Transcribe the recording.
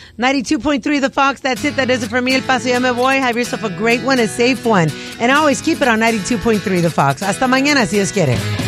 92.3 The Fox. That's it. That is it for me, El Paso. Ya me voy. Have yourself a great one, a safe one. And always keep it on 92.3 The Fox. Hasta mañana, si Dios quiere.